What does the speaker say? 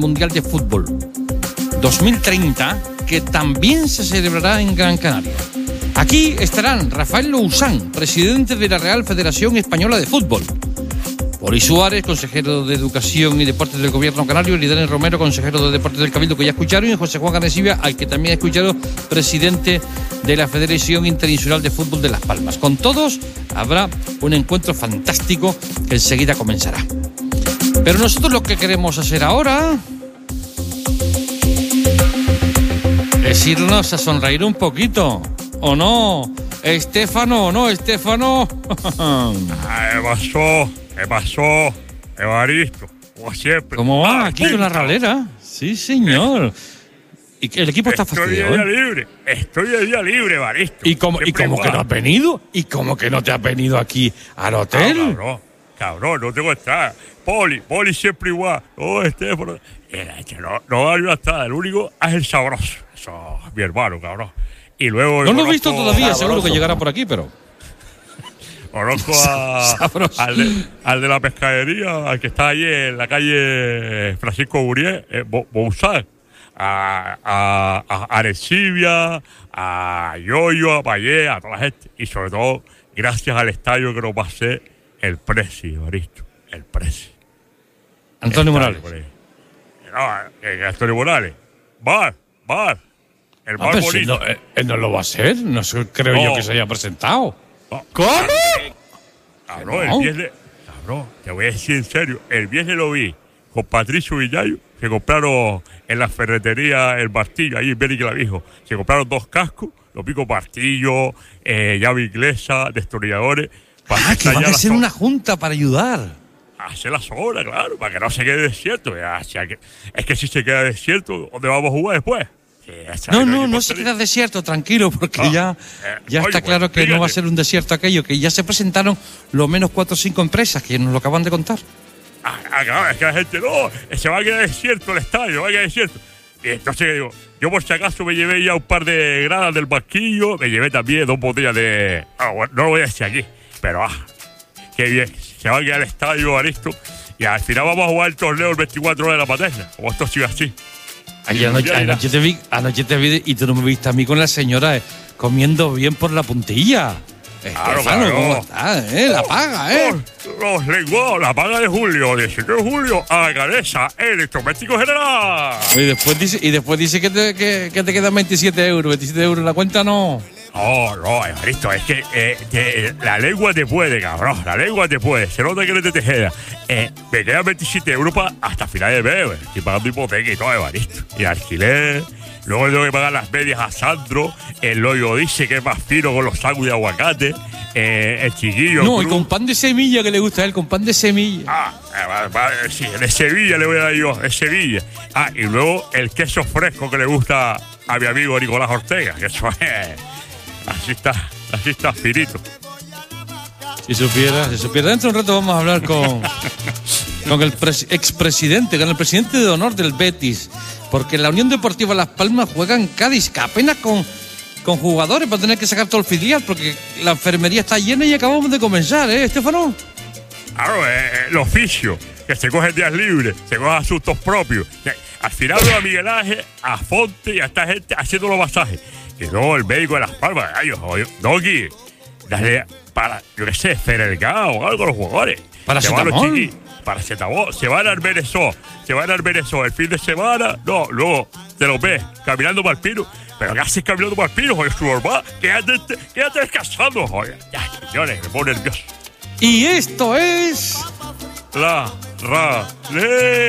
Mundial de Fútbol 2030, que también se celebrará en Gran Canaria. Aquí estarán Rafael Lousán, presidente de la Real Federación Española de Fútbol, Boris Suárez, consejero de Educación y Deportes del Gobierno Canario, y Daniel Romero, consejero de Deportes del Cabildo, que ya escucharon, y José Juan Ganesibia, al que también escucharon, presidente de la Federación Interinsular de Fútbol de Las Palmas. Con todos habrá un encuentro fantástico que enseguida comenzará. Pero nosotros lo que queremos hacer ahora es irnos a sonreír un poquito, ¿o no? Estéfano, ¿o no, Estéfano? ¿Qué pasó, Evaristo? Como siempre. ¿Cómo va? Aquí con la ralera. Sí, señor. ¿Y que el equipo está fastidiado? Estoy de día libre, Evaristo. ¿Y cómo que no has venido? ¿Y cómo que no te has venido aquí al hotel? Cabrón, no tengo que estar. Poli siempre igual. Estéfano. No va a estar. El único es el sabroso. Eso es mi hermano, cabrón. Y luego. No lo he visto todavía, seguro que llegará por aquí, pero. Conozco al de la pescadería, al que está allí en la calle Francisco Guriel, Bouzán, a Arecibia, a Yoyo, a Payé, a toda la gente. Y sobre todo, gracias al estadio que nos va a hacer el Presi, Evaristo. El Presi. Antonio Morales. No, Antonio Morales. Bar. El bar bonito. Si él no lo va a hacer, no creo yo que se haya presentado. ¿Cómo? Cabrón, el viernes. Cabrón, te voy a decir en serio. El viernes lo vi con Patricio Villayo, que compraron en la ferretería El Martillo, ahí en Beniclavijo. Se compraron 2 cascos, los vi con martillo, llave inglesa, destornilladores. Que van a hacer una junta para ayudar. Hacer las obras, claro, para que no se quede desierto. Es que si se queda desierto, ¿dónde vamos a jugar después? No se queda desierto, tranquilo, porque ya está claro que no va a ser un desierto aquello, que ya se presentaron lo menos 4 o 5 empresas, que nos lo acaban de contar. Claro, es que la gente se va a quedar desierto el estadio, va a quedar desierto. Y entonces digo, yo por si acaso me llevé ya un par de gradas del banquillo, me llevé también 2 botellas de... bueno, no lo voy a decir aquí, pero qué bien, se va a quedar el estadio, Evaristo, y al final vamos a jugar el torneo el 24 horas de la Paterna, como esto sigue así. Anoche te vi y tú no me viste a mí con la señora comiendo bien por la puntilla. Claro. ¿Cómo está? La paga, Los lenguados, la paga de julio, 17 de julio, a la cabeza, electrodoméstico general. Y después dice que te quedan 27 euros. 27 euros en la cuenta, no. No, Evaristo, es que la lengua te puede, cabrón. La lengua te puede. Se nota que no te tejeda. Me quedan 27 euros hasta final de mes. Estoy pagando hipoteca y todo, Evaristo. Y alquiler. Luego tengo que pagar las medias a Sandro. El Loyo dice que es más fino con los sándwiches de aguacate. El chiquillo. No, y con pan de semilla que le gusta a él, con pan de semilla. Sí, de Sevilla le voy a dar yo, de Sevilla. Y luego el queso fresco que le gusta a mi amigo Nicolás Ortega. Que eso es. Así está, finito. Si supiera. Dentro de un rato vamos a hablar con el expresidente, con el presidente de honor del Betis, porque la Unión Deportiva Las Palmas juega en Cádiz, que apenas con jugadores para tener que sacar todo el filial, porque la enfermería está llena y acabamos de comenzar, Estéfano. Claro, el oficio, que se coge días libres, se coge asuntos propios. Al final veo a Miguel Ángel, a Fonte y a esta gente haciendo los masajes. Y luego el médico de Las Palmas, Doggy, dale para, yo qué sé, Ferelgao o algo a los jugadores. Paracetamol. Se van al Benesó el fin de semana. No, luego te los ves caminando para el Pino. ¿Pero qué haces caminando para el Pino, joder? Su normal. Quédate descansando, joder. Ya, señores, me pongo nervioso. Y esto es... La Ralera.